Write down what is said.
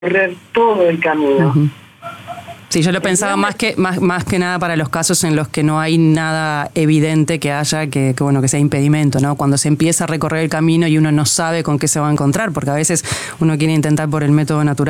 recorrer todo el camino. Uh-huh. Sí, yo lo pensaba más que nada para los casos en los que no hay nada evidente que haya que sea impedimento, ¿no? Cuando se empieza a recorrer el camino y uno no sabe con qué se va a encontrar, porque a veces uno quiere intentar por el método natural